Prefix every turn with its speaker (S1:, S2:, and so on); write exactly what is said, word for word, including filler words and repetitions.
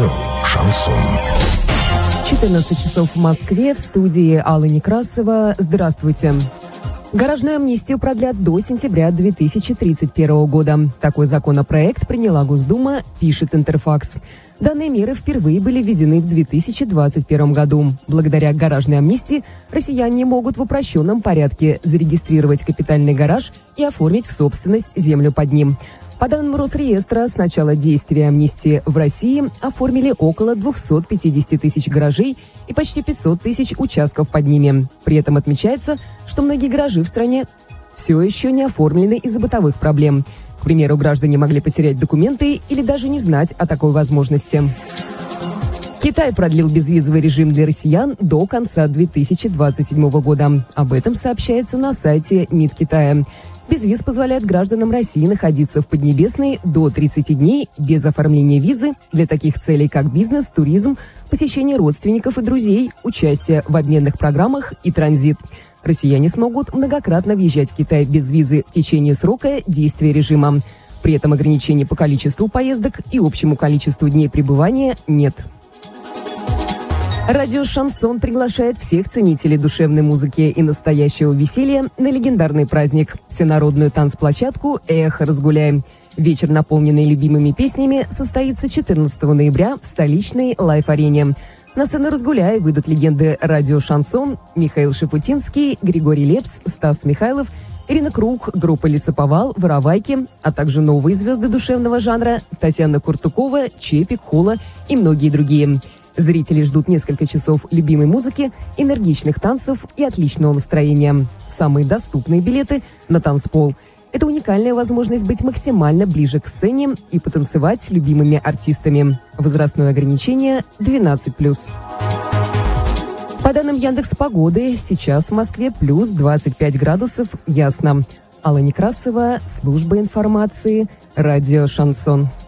S1: Радио «Шансон».
S2: четырнадцать часов в Москве, в студии Алла Некрасова. Здравствуйте. Гаражную амнистию продлят до сентября две тысячи тридцать первого года. Такой законопроект приняла Госдума, пишет Интерфакс. Данные меры впервые были введены в две тысячи двадцать первом году. Благодаря гаражной амнистии россияне могут в упрощенном порядке зарегистрировать капитальный гараж и оформить в собственность землю под ним. По данным Росреестра, с начала действия амнистии в России оформили около двухсот пятидесяти тысяч гаражей и почти пятьсот тысяч участков под ними. При этом отмечается, что многие гаражи в стране все еще не оформлены из-за бытовых проблем. К примеру, граждане могли потерять документы или даже не знать о такой возможности. Китай продлил безвизовый режим для россиян до конца две тысячи двадцать седьмого года. Об этом сообщается на сайте МИД Китая. Безвиз позволяет гражданам России находиться в Поднебесной до тридцати дней без оформления визы для таких целей, как бизнес, туризм, посещение родственников и друзей, участие в обменных программах и транзит. Россияне смогут многократно въезжать в Китай без визы в течение срока действия режима. При этом ограничений по количеству поездок и общему количеству дней пребывания нет. Радио «Шансон» приглашает всех ценителей душевной музыки и настоящего веселья на легендарный праздник – всенародную танцплощадку «Эхо разгуляем». Вечер, наполненный любимыми песнями, состоится четырнадцатого ноября в столичной лайф-арене. На сцену «Разгуляй» выйдут легенды радио «Шансон» Михаил Шафутинский, Григорий Лепс, Стас Михайлов, Ирина Круг, группа «Лесоповал», «Воровайки», а также новые звезды душевного жанра Татьяна Куртукова, Чепик, Хула и многие другие. Зрители ждут несколько часов любимой музыки, энергичных танцев и отличного настроения. Самые доступные билеты на танцпол. Это уникальная возможность быть максимально ближе к сцене и потанцевать с любимыми артистами. Возрастное ограничение двенадцать плюс. По данным Яндекс.Погоды, сейчас в Москве плюс двадцать пять градусов, ясно. Алла Некрасова, служба информации, радио «Шансон».